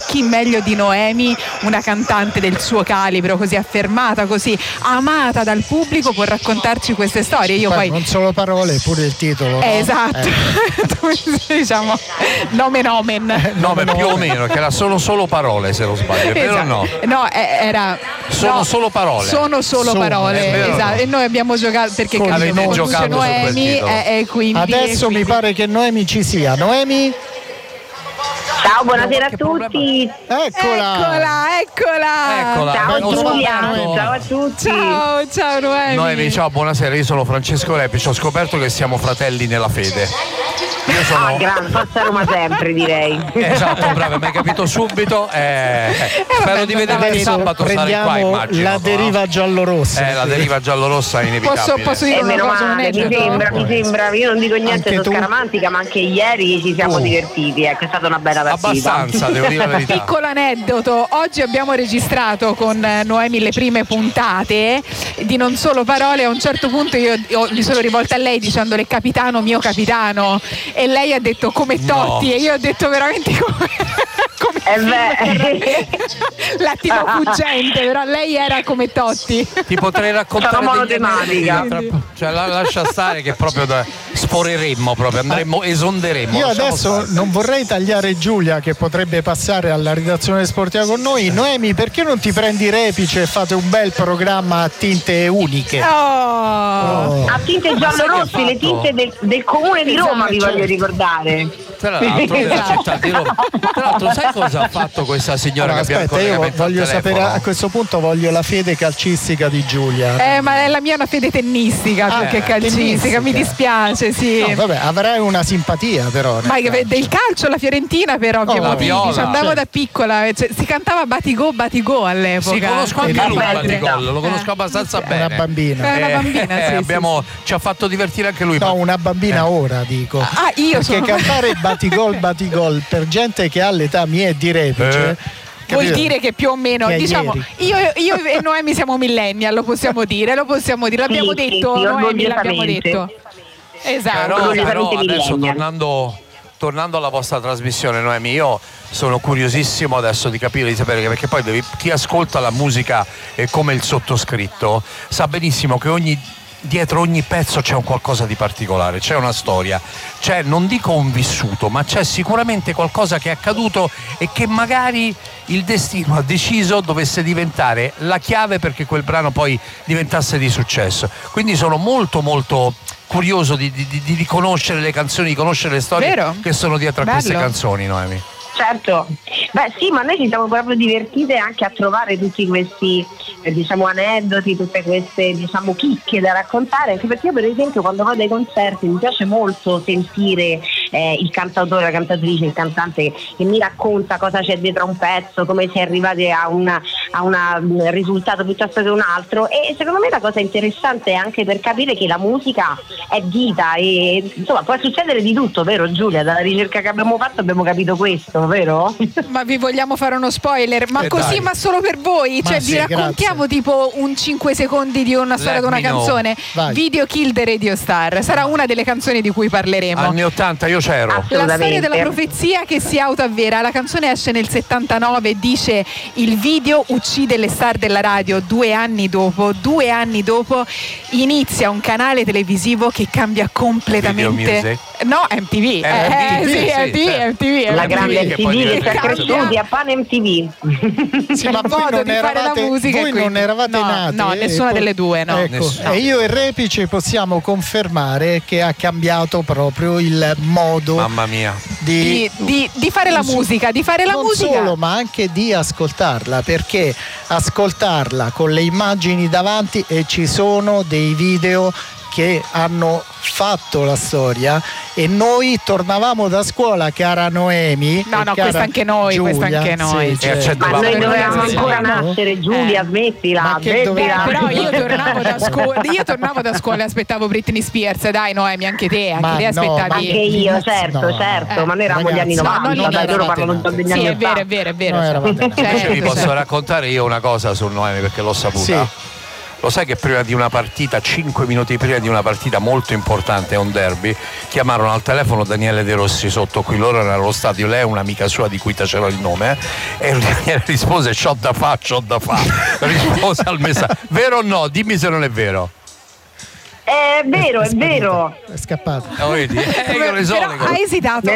chi meglio di Noemi, una cantante del suo calibro, così affermata, così amata dal pubblico, può raccontarci queste storie. Io poi non solo parole, pure il titolo, no? Esatto. Diciamo nomen omen. Nome più o meno, che era solo parole, se non sbaglio, è vero o no? No, era solo parole. Sono solo parole, esatto. No? E noi abbiamo giocato perché avete giocato Noemi e quindi adesso mi pare che Noemi ci sia. Noemi? Ciao, buonasera a tutti. Eccola. Ciao Giulia, ciao a tutti. Ciao Noemi. Noemi, ciao, buonasera, io sono Francesco Repici, ho scoperto che siamo fratelli nella fede. Io sono grande, forza Roma sempre, direi. Esatto, bravo, mi hai capito subito. Spero di vedere il sabato, stare qua, immagino. La deriva giallorossa. La deriva giallorossa è inevitabile. Posso dire una cosa? Mi sembra, io non dico niente, sono scaramantica, ma anche ieri ci siamo divertiti, è stata una bella partita. Abbastanza, devo dire la verità. Piccolo aneddoto, oggi abbiamo registrato con Noemi le prime puntate di Non Solo Parole. A un certo punto io mi sono rivolta a lei dicendole capitano, mio capitano, e lei ha detto come Totti, e io ho detto veramente come l'attimo fuggente, però lei era come Totti. Ti potrei raccontare monotematica. Cioè lascia stare che proprio sforeremmo, proprio esonderemmo. Io adesso non vorrei tagliare Giulia, che potrebbe passare alla redazione sportiva con noi. Noemi, perché non ti prendi Repice e fate un bel programma a tinte uniche? A tinte giallo-rossi, le tinte del comune di Roma, vi voglio ricordare. Tra l'altro della città di Roma. Tra l'altro sai cosa ha fatto questa signora? Allora, che abbiamo aspetta, io voglio sapere, a questo punto voglio la fede calcistica di Giulia. Ma la mia è una fede tennistica più che calcistica, mi dispiace, sì. No, vabbè, avrai una simpatia però. Ma del calcio, la Fiorentina per ovvi motivi, andavo da piccola, si cantava Batigo all'epoca. Sì, conosco anche lui Batigol, lo conosco abbastanza bene. Una bambina. Una bambina, ci ha fatto divertire anche lui. No, una bambina ora, dico. Io perché cantare Batigol per gente che ha l'età mia e di Repice vuol dire che più o meno, diciamo, io e Noemi siamo millennial, lo possiamo dire, l'abbiamo detto, Noemi, l'abbiamo detto. Esatto. Però adesso tornando alla vostra trasmissione, Noemi, io sono curiosissimo adesso di capire, di sapere, perché poi chi ascolta la musica come il sottoscritto sa benissimo che dietro ogni pezzo c'è un qualcosa di particolare, c'è una storia, c'è, non dico un vissuto, ma c'è sicuramente qualcosa che è accaduto e che magari il destino ha deciso dovesse diventare la chiave perché quel brano poi diventasse di successo. Quindi sono molto molto curioso di conoscere le canzoni, di conoscere le storie che sono dietro a queste canzoni, Noemi. Certo, ma noi ci siamo proprio divertite anche a trovare tutti questi aneddoti, tutte queste chicche da raccontare, anche perché io per esempio quando vado ai concerti mi piace molto sentire il cantautore, la cantatrice, il cantante che mi racconta cosa c'è dietro a un pezzo, come si è arrivati a un risultato piuttosto che un altro, e secondo me la cosa interessante è anche per capire che la musica è vita e insomma può succedere di tutto, vero Giulia? Dalla ricerca che abbiamo fatto abbiamo capito questo, vero? Ma vi vogliamo fare uno spoiler? Ma così, ma solo per voi? Cioè vi raccontiamo tipo un 5 secondi di una storia di una canzone. Video Kill the Radio Star sarà una delle canzoni di cui parleremo. Anni 80 io c'ero. La storia della profezia che si autoavvera. La canzone esce nel 79, dice il video uccide le star della radio. 2 anni dopo inizia un canale televisivo che cambia completamente. No, MTV. MTV. La grande MTV che si è cresciuti a Pan MTV. Sì, ma voi non eravate nati. No, nessuna delle due, no. Ecco, e io e Repice possiamo confermare che ha cambiato proprio il modo, mamma mia, di fare la musica, non solo, ma anche di ascoltarla, perché ascoltarla con le immagini davanti, e ci sono dei video che hanno fatto la storia, e noi tornavamo da scuola, cara Noemi. No, questa anche noi, Giulia, sì, ma noi dovevamo ancora nascere, Giulia, smettila. Però io tornavo da scuola e aspettavo Britney Spears, dai Noemi, anche te aspettavi. Anche io, certo, ma noi eravamo gli anni 90, loro parlano già degli anni 80. È vero. Vi posso raccontare io una cosa su Noemi, perché l'ho saputa. Sì. lo sai che prima di una partita, 5 minuti prima di una partita molto importante, un derby, chiamarono al telefono Daniele De Rossi sotto qui, loro erano allo stadio, lei è un'amica sua di cui taceva il nome, e Daniele rispose c'ho da fa, rispose al messaggio, vero o no? Dimmi se non è vero. È vero, è vero. È scappato. Vedi? Le so le cose. Ha esitato.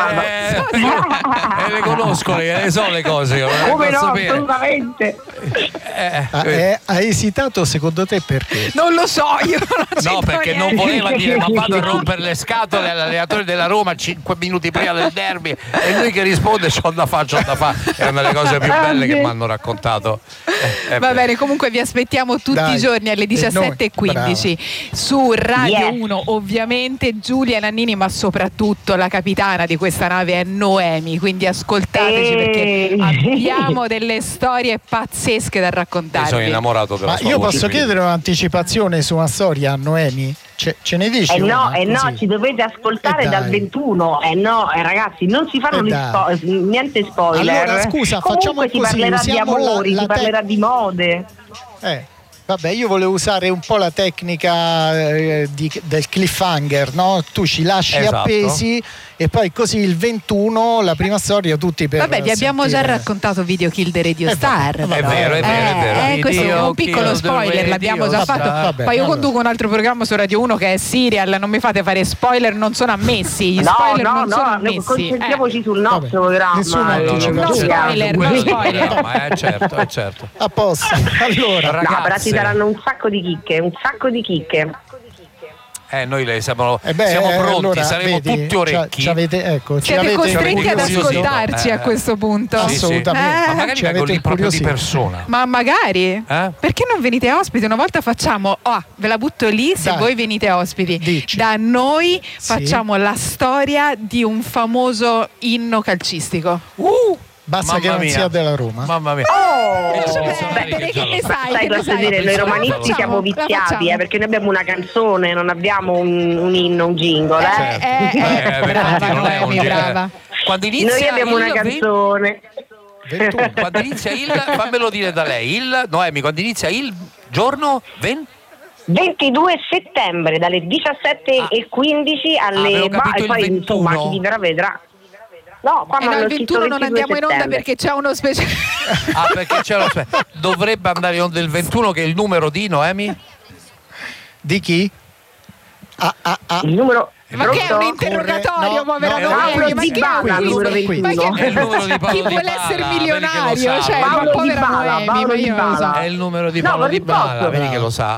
Le conosco, le so le cose. Come no, assolutamente. Ha esitato secondo te perché? Non lo so, io non No, perché niente. non voleva dire ma vado a rompere le scatole all'allenatore della Roma 5 minuti prima del derby, e lui che risponde c'ho da fa. È una delle cose più belle che mi hanno raccontato. Va bene, comunque vi aspettiamo tutti i giorni alle 17:15 su Radio 1, ovviamente Giulia Nannini, ma soprattutto la capitana di questa nave è Noemi, quindi ascoltateci perché abbiamo delle storie pazzesche da raccontarvi. Sono innamorato della sua io voce, posso quindi. chiedere un'anticipazione su una storia a Noemi? Ce ne dici? No, una, ci dovete ascoltare dal 21. Ragazzi, non si fanno niente spoiler. Allora scusa, comunque facciamo così, si parlerà di usiamo amori, si parlerà di mode. Vabbè, io volevo usare un po' la tecnica del cliffhanger, no? Tu ci lasci appesi e poi così il 21, la prima storia, tutti per Vabbè, vi abbiamo già raccontato Video Kill the Radio Star. È vero. Questo è un piccolo spoiler, l'abbiamo già fatto. Vabbè, poi io conduco un altro programma su Radio 1 che è Serial, non mi fate fare spoiler, non sono ammessi. Gli spoiler non sono ammessi. Concentriamoci sul nostro programma. Nessuno No spoiler. Ma è certo. A posto. Allora, ragazzi, però ci saranno un sacco di chicche. Noi siamo pronti, allora, saremo tutti orecchi. Siete costretti ad incuriosito. ascoltarci a questo punto. Assolutamente. Ma magari vengo lì proprio di persona. Ma magari perché non venite ospiti? Una volta facciamo, ve la butto lì, se voi venite ospiti. Dici. Da noi facciamo la storia di un famoso inno calcistico. Basta che non sia della Roma. Mamma mia. Che ne sai? Posso dire, noi romanisti siamo viziati, perché noi abbiamo una canzone, non abbiamo un inno, un jingle. Brava. Quando inizia noi abbiamo una canzone. Quando inizia fammelo dire da lei, Noemi, quando inizia il giorno 22 settembre dalle 17:15 alle poi insomma chi vivrà vedrà. No, qua il 21 non andiamo in onda perché c'è uno speciale. Perché c'è uno speciale. Dovrebbe andare in onda il 21, che è il numero di Noemi? Di chi? Il numero. Ma che è un interrogatorio, povera Noemi? Ma che è il numero 21? Chi vuole essere milionario? Cioè, povera Noemi, ma io lo so. È il numero di Paolo Di Bala, vedi che lo sa.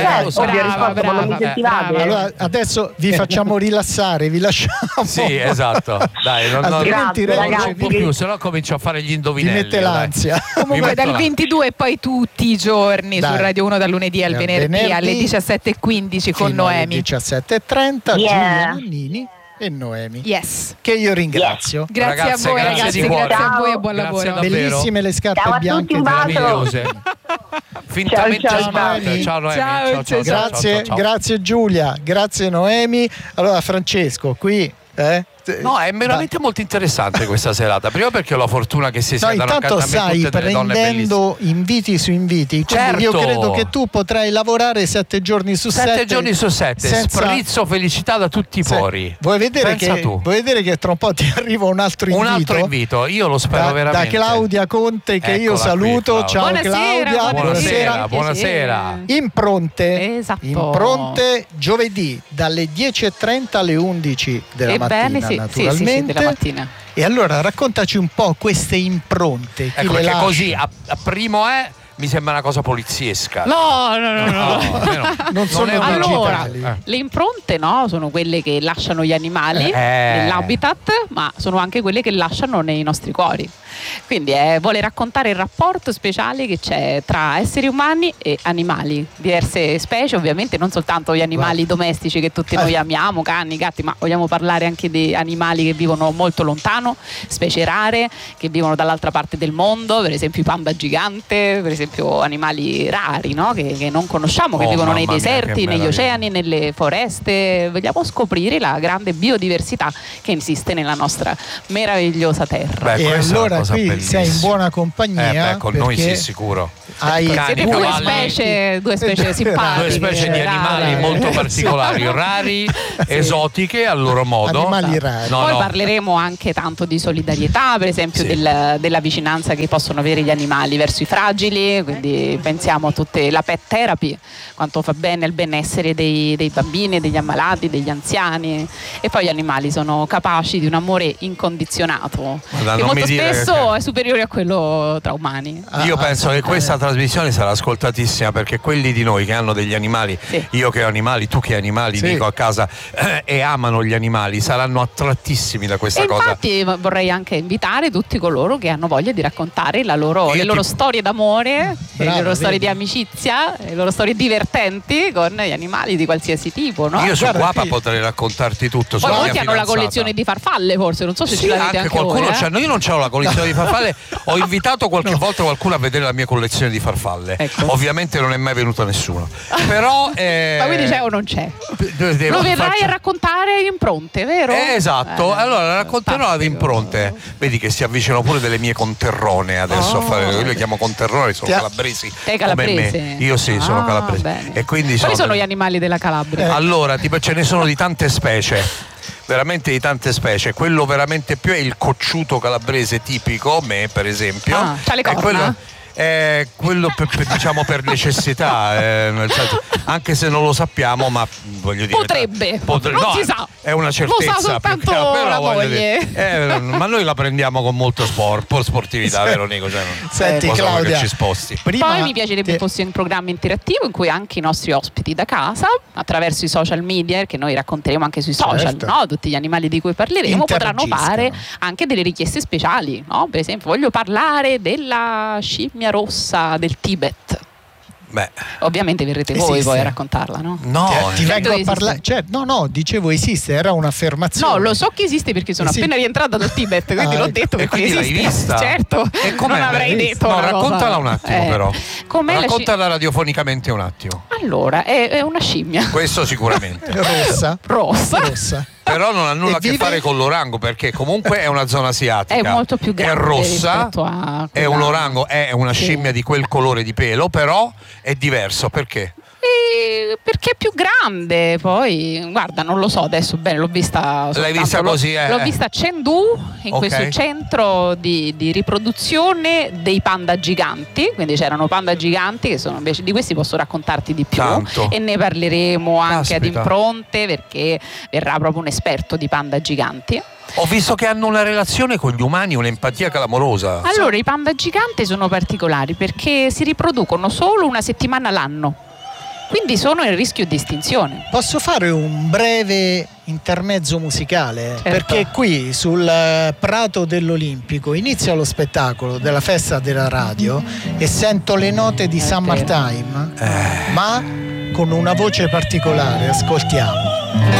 Allora adesso vi facciamo rilassare, vi lasciamo. Sì, esatto. Dai, non può più, se no comincio a fare gli indovinelli. Mi mette l'ansia. Comunque dal 22 e poi tutti i giorni su Radio 1 dal lunedì al venerdì alle 17:15 con Noemi. 17:30 Giulia Nannini e Noemi. Yes. Che io ringrazio. Grazie a voi ragazzi, grazie a voi e buon lavoro. Bellissime le scarpe ciao bianche, meravigliose. Fintamente ciao Noemi. Grazie Giulia, grazie Noemi. Allora Francesco, qui no, è veramente molto interessante questa serata. Prima perché ho la fortuna che si siedano accanto a me stai tutte delle donne prendendo inviti su inviti. Io credo che tu potrai lavorare 7 giorni su 7. 7 giorni su 7. Sprizzo felicità da tutti i pori. Vuoi vedere che tra un po' ti arriva un altro invito? Un altro invito, io lo spero veramente. Da Claudia Conte, che io saluto. Qui, ciao Claudia. Buonasera. Impronte giovedì dalle 10:30 alle 11 della mattina. Naturalmente della mattina. E allora raccontaci un po' queste impronte. Ecco, perché così a primo mi sembra una cosa poliziesca. No. Non sono digitali. Le impronte sono quelle che lasciano gli animali nell'habitat, ma sono anche quelle che lasciano nei nostri cuori. Quindi vuole raccontare il rapporto speciale che c'è tra esseri umani e animali, diverse specie, ovviamente non soltanto gli animali domestici che tutti noi amiamo, cani, gatti, ma vogliamo parlare anche di animali che vivono molto lontano, specie rare che vivono dall'altra parte del mondo, per esempio i panda gigante, per esempio esempio animali rari, no? che non conosciamo, che vivono nei deserti, negli oceani, nelle foreste. Vogliamo scoprire la grande biodiversità che esiste nella nostra meravigliosa terra. E allora qui bellissima. sei in buona compagnia. Con noi sì, sicuro. Hai Siete due specie simpatiche. Due specie di animali molto particolari, rari, esotiche al loro modo. Animali rari. Poi parleremo anche tanto di solidarietà, per esempio della vicinanza che possono avere gli animali verso i fragili, quindi pensiamo a tutte la pet therapy, quanto fa bene al benessere dei bambini, degli ammalati, degli anziani. E poi gli animali sono capaci di un amore incondizionato, che molto spesso è superiore a quello tra umani. Io penso che questa trasmissione sarà ascoltatissima, perché quelli di noi che hanno degli animali, io che ho animali, tu che hai animali, dico a casa, e amano gli animali, saranno attrattissimi da questa cosa. Infatti vorrei anche invitare tutti coloro che hanno voglia di raccontare le loro storie d'amore, le loro storie di amicizia, le loro storie divertenti con gli animali di qualsiasi tipo, no? Io su Guapa potrei raccontarti tutto. Poi molti hanno la collezione di farfalle, forse, non so se ce l'avete anche qualcuno voi. Io non ho la collezione di farfalle. Ho invitato qualche volta qualcuno a vedere la mia collezione di farfalle. Ovviamente non è mai venuto nessuno. Però ma quindi c'è o non c'è? Lo vedrai a raccontare impronte, vero? Esatto, allora racconterò ad impronte. Vedi che si avvicinano pure delle mie conterrone adesso a fare. Io le chiamo conterrone, sono calabresi. Sei calabrese? Come me. Io sì, sono calabrese. Bene. E quindi quali sono gli animali della Calabria? Allora, tipo, ce ne sono di tante specie. Veramente di tante specie. Quello veramente più è il cocciuto calabrese tipico, me per esempio. C'ha le corna? Quello diciamo per necessità, nel senso, anche se non lo sappiamo, ma voglio dire potrebbe. Non si sa, è una certezza, lo sa soltanto però la moglie. Ma noi la prendiamo con molto sportività, vero Nico? Cioè, senti Claudia, che ci sposti. Poi mi piacerebbe fosse un programma interattivo in cui anche i nostri ospiti da casa, attraverso i social media, che noi racconteremo anche sui social, no? Tutti gli animali di cui parleremo, potranno fare anche delle richieste speciali, no? Per esempio, voglio parlare della scimmia rossa del Tibet. Ovviamente verrete voi poi a raccontarla, no? Ti vengo a parlare. Dicevo esiste, era un'affermazione. No, lo so che esiste perché sono appena rientrata dal Tibet, quindi l'ho detto perché esiste. L'hai vista? Certo. E non avrei detto. No, raccontala un attimo, però. Raccontala radiofonicamente un attimo. Allora, è una scimmia. Questo sicuramente. Rossa. Però non ha nulla a che fare con l'orango, perché comunque è una zona asiatica. È molto più grande. È rossa, è un orango, è una scimmia di quel colore di pelo, però è diverso. Perché? Perché è più grande, poi guarda, non lo so adesso bene, l'ho vista soltanto, l'hai vista così, l'ho vista a Chengdu, in questo centro di riproduzione dei panda giganti, quindi c'erano panda giganti che sono, invece di questi posso raccontarti di più. Tanto. E ne parleremo anche ad impronte, perché verrà proprio un esperto di panda giganti. Ho visto che hanno una relazione con gli umani, un'empatia clamorosa. Allora, i panda giganti sono particolari perché si riproducono solo una settimana l'anno, quindi sono in rischio di estinzione. Posso fare un breve intermezzo musicale? Certo. Perché qui sul prato dell'Olimpico inizia lo spettacolo della festa della radio e sento le note di Summertime, ma con una voce particolare. Ascoltiamo.